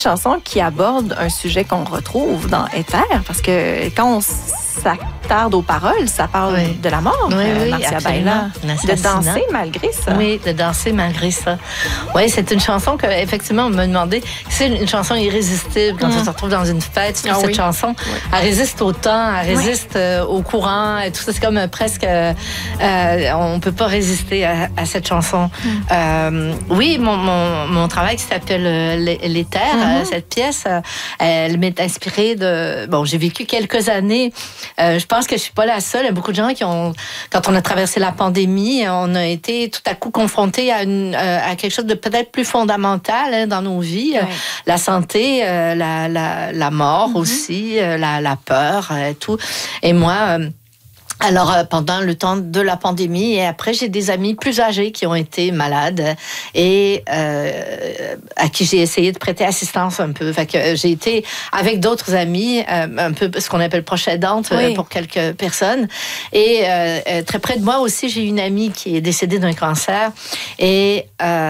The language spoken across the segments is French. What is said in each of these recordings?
Chanson qui aborde un sujet qu'on retrouve dans Éther, parce que quand on s'attarde aux paroles, ça parle de la mort, Marcia Baila. De danser malgré ça. Oui, de danser malgré ça. Oui, c'est une chanson que, effectivement, on m'a demandé. C'est une chanson irrésistible. Quand on se retrouve dans une fête, cette chanson, elle résiste au temps, elle résiste au courant, et tout ça. C'est comme presque... on ne peut pas résister à cette chanson. Oui, mon travail qui s'appelle L'Éther, cette pièce, elle m'est inspirée de... Bon, j'ai vécu quelques années. Je pense que je suis pas la seule. Il y a beaucoup de gens qui ont... Quand on a traversé la pandémie, on a été tout à coup confrontés à quelque chose de peut-être plus fondamental dans nos vies. La santé, la mort aussi, la peur, tout. Et moi... Alors, pendant le temps de la pandémie, et après, j'ai des amis plus âgés qui ont été malades et à qui j'ai essayé de prêter assistance un peu. Fait que j'ai été avec d'autres amis, un peu ce qu'on appelle proche aidante pour quelques personnes. Et très près de moi aussi, j'ai une amie qui est décédée d'un cancer. Et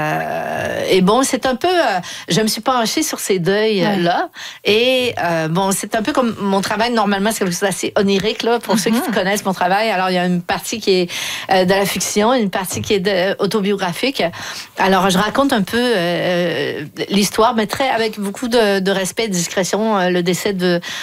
bon, c'est un peu... je me suis penchée sur ces deuils-là. Et bon, c'est un peu comme mon travail, normalement, c'est quelque chose d'assez onirique, là, pour ceux qui connaissent mon travail. Alors, il y a une partie qui est de la fiction, une partie qui est autobiographique. Alors, je raconte un peu l'histoire, mais avec beaucoup de respect et de discrétion, le décès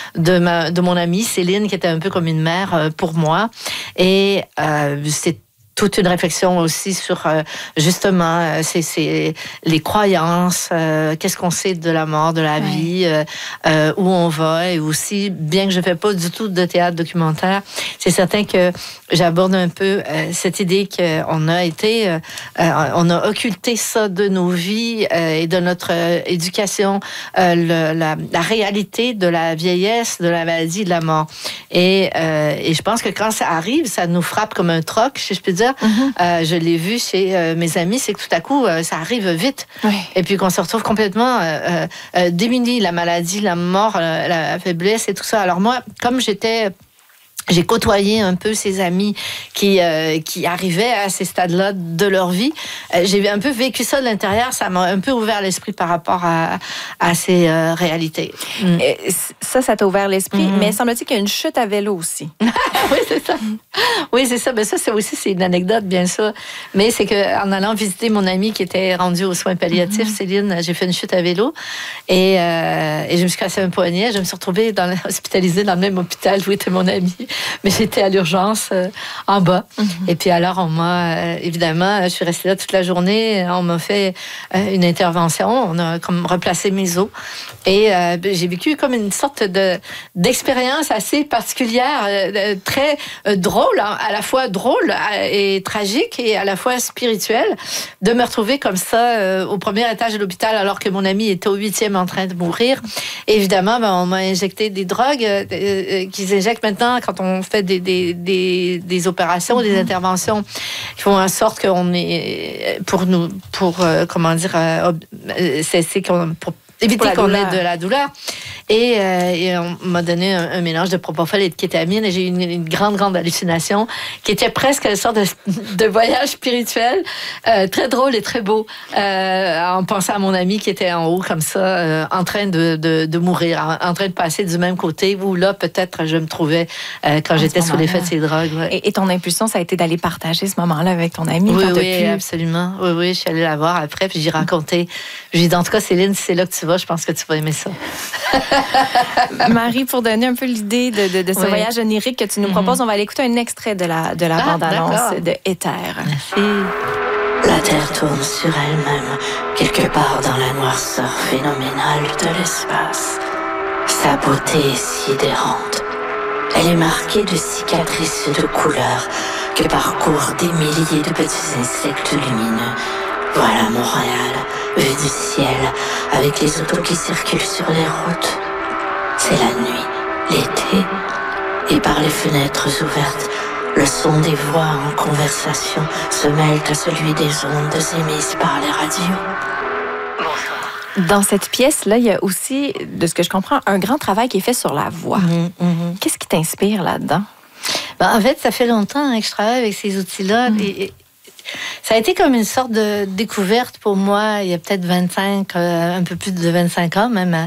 de mon amie Céline, qui était un peu comme une mère pour moi. Et c'est toute une réflexion aussi sur, justement, c'est les croyances, qu'est-ce qu'on sait de la mort, de la vie, où on va, et aussi, bien que je ne fais pas du tout de théâtre documentaire, c'est certain que j'aborde un peu cette idée qu'on a été, on a occulté ça de nos vies et de notre éducation, la réalité de la vieillesse, de la maladie, de la mort. Et je pense que quand ça arrive, ça nous frappe comme un troc, si je peux dire. Je l'ai vu chez mes amis, c'est que tout à coup, ça arrive vite. Et puis qu'on se retrouve complètement démunis, la maladie, la mort, la faiblesse et tout ça. Alors moi, comme j'ai côtoyé un peu ces amis qui arrivaient à ces stades-là de leur vie. J'ai un peu vécu ça de l'intérieur. Ça m'a un peu ouvert l'esprit par rapport à ces réalités. Et ça t'a ouvert l'esprit. Mais semble-t-il qu'il y a une chute à vélo aussi. Oui, c'est ça. Oui, c'est ça. Mais ça, c'est une anecdote, bien sûr. Mais c'est qu'en allant visiter mon amie qui était rendue aux soins palliatifs, Céline, j'ai fait une chute à vélo. Et je me suis cassé un poignet. Je me suis retrouvée hospitalisée dans le même hôpital où était mon amie. Mais j'étais à l'urgence en bas. Et puis alors, évidemment, je suis restée là toute la journée. On m'a fait une intervention. On a comme replacé mes os. Et j'ai vécu comme une sorte d'expérience assez particulière, très drôle, à la fois drôle et tragique et à la fois spirituelle, de me retrouver comme ça au premier étage de l'hôpital alors que mon ami était au 8e en train de mourir. Et évidemment, on m'a injecté des drogues qu'ils injectent maintenant quand on fait des opérations, des interventions qui font en sorte qu'on est pour éviter qu'on ait de la douleur. Et on m'a donné un mélange de propofol et de kétamine et j'ai eu une grande hallucination qui était presque une sorte de voyage spirituel très drôle et très beau en pensant à mon ami qui était en haut comme ça en train de mourir, en train de passer du même côté où là peut-être je me trouvais quand j'étais sous l'effet de ces drogues. Et ton impulsion, ça a été d'aller partager ce moment-là avec ton ami? Oui, absolument. Oui, je suis allée la voir après puis j'ai raconté. J'ai dit en tout cas Céline, si c'est là que tu vas, je pense que tu vas aimer ça. Marie, pour donner un peu l'idée de ce voyage onirique que tu nous proposes, on va aller écouter un extrait de la bande-annonce de Éther. Merci. La Terre tourne sur elle-même, quelque part dans la noirceur phénoménale de l'espace. Sa beauté est sidérante. Elle est marquée de cicatrices de couleurs que parcourent des milliers de petits insectes lumineux. Voilà Montréal, vue du ciel, avec les autos qui circulent sur les routes. C'est la nuit, l'été, et par les fenêtres ouvertes, le son des voix en conversation se mêle à celui des ondes émises par les radios. Dans cette pièce-là, il y a aussi, de ce que je comprends, un grand travail qui est fait sur la voix. Qu'est-ce qui t'inspire là-dedans? En fait, ça fait longtemps que je travaille avec ces outils-là. Et ça a été comme une sorte de découverte pour moi, il y a peut-être 25, un peu plus de 25 ans même,